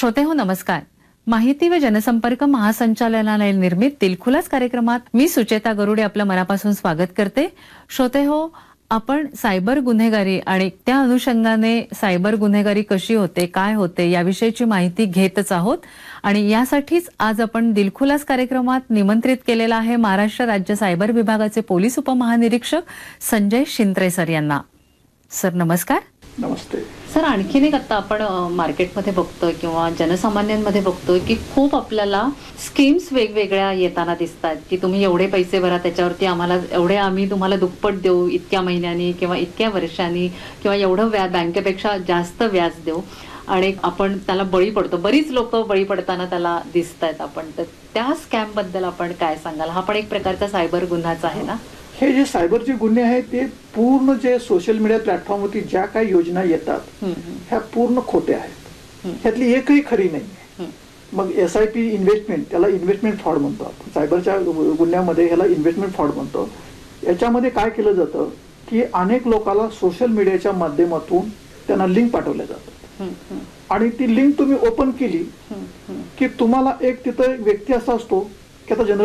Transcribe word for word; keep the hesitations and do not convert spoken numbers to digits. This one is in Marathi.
श्रोते हो नमस्कार. माहिती व जनसंपर्क महासंचालनालय निर्मित दिलखुलास कार्यक्रमात मी सुचेता गरुडे आपलं मनापासून स्वागत करते. श्रोते हो, आपण सायबर गुन्हेगारी आणि त्या अनुषंगाने सायबर गुन्हेगारी कशी होते, काय होते याविषयीची माहिती घेतच आहोत आणि यासाठीच आज आपण दिलखुलास कार्यक्रमात निमंत्रित केलेला आहे महाराष्ट्र राज्य सायबर विभागाचे पोलीस उपमहानिरीक्षक संजय शिंत्रे सर यांना. सर नमस्कार. नमस्ते सर. आणखीन एक आता आपण मार्केटमध्ये बघतोय किंवा जनसामान्यांमध्ये बघतोय की खूप आपल्याला स्कीम्स वेगवेगळ्या येताना दिसतात की तुम्ही एवढे पैसे भरा, त्याच्यावरती आम्हाला एवढे आम्ही तुम्हाला दुप्पट देऊ इतक्या महिन्यांनी किंवा इतक्या वर्षांनी किंवा एवढं व्याज बँकेपेक्षा जास्त व्याज देऊ आणि आपण त्याला बळी पडतो. बरीच लोक बळी पडताना त्याला दिसत आहेत. आपण तर त्या स्कॅम बद्दल आपण काय सांगाल? हा पण एक प्रकारचा सायबर गुन्हाच आहे ना? हे जे सायबरचे गुन्हे आहेत ते पूर्ण जे सोशल मीडिया प्लॅटफॉर्मवरती ज्या काही योजना येतात ह्या पूर्ण खोट्या आहेत. ह्यातली एकही खरी नाही. मग एस आय पी इन्व्हेस्टमेंट, त्याला इन्व्हेस्टमेंट फ्रॉड म्हणतो आपण. सायबरच्या गुन्ह्यामध्ये ह्याला इन्व्हेस्टमेंट फ्रॉड म्हणतो. याच्यामध्ये काय केलं जातं की अनेक लोकांना सोशल मीडियाच्या माध्यमातून त्यांना लिंक पाठवल्या जातात आणि ती लिंक तुम्ही ओपन केली की तुम्हाला एक तिथं व्यक्ती असा असतो की आता जनरल